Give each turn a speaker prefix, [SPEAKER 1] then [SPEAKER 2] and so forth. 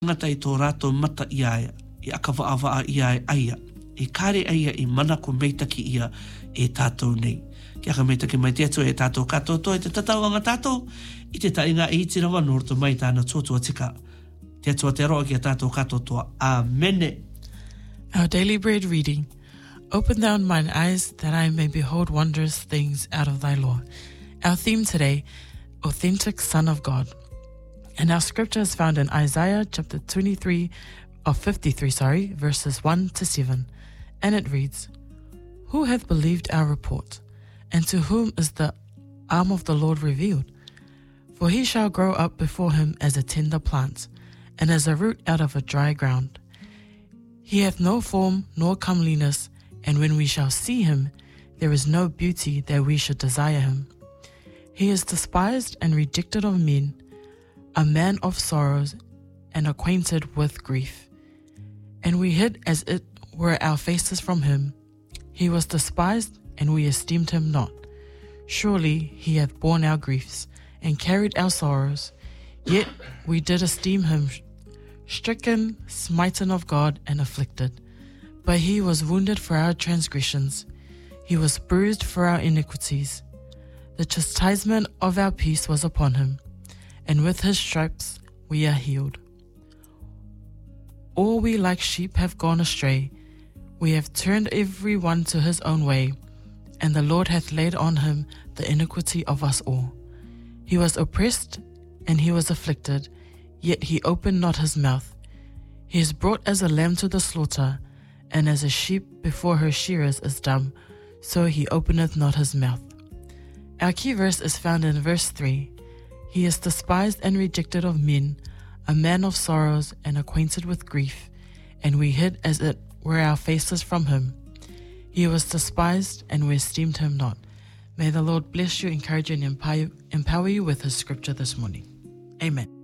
[SPEAKER 1] ngata I tō rātou mata ia I aka waa ia aia. I kare aia I mana ko meitaki ia e tātou nei. Kia ka meitaki mai te atua e tātou katoa toa I te tatauanga tātou I te tainga I tira wanu orto mai tāna tōtua tika. Te atua te roa kia tātou katoa toa. Amene.
[SPEAKER 2] Our daily bread reading. Open thou mine eyes that I may behold wondrous things out of thy law. Our theme today, Authentic Son of God. And our scripture is found in Isaiah chapter 53, verses 1 to 7. And it reads, Who hath believed our report? And to whom is the arm of the Lord revealed? For he shall grow up before him as a tender plant, and as a root out of a dry ground. He hath no form nor comeliness, and when we shall see him, there is no beauty that we should desire him. He is despised and rejected of men, a man of sorrows and acquainted with grief. And we hid as it were our faces from him. He was despised, and we esteemed him not. Surely he hath borne our griefs, and carried our sorrows. Yet we did esteem him stricken, smitten of God, and afflicted. But he was wounded for our transgressions, he was bruised for our iniquities. The chastisement of our peace was upon him, and with his stripes we are healed. All we like sheep have gone astray, we have turned every one to his own way, and the Lord hath laid on him the iniquity of us all. He was oppressed, and he was afflicted, yet he opened not his mouth. He is brought as a lamb to the slaughter, and as a sheep before her shearers is dumb, so he openeth not his mouth. Our key verse is found in verse 3. He is despised and rejected of men, a man of sorrows and acquainted with grief, and we hid as it were our faces from him. He was despised, and we esteemed him not. May the Lord bless you, encourage you, and empower you with his scripture this morning. Amen.